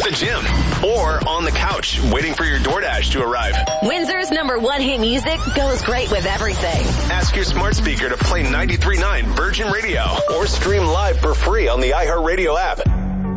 the gym, or on the couch waiting for your DoorDash to arrive. Windsor's #1 hit music goes great with everything. Ask your smart speaker to play 93.9 Virgin Radio or stream live for free on the iHeartRadio app.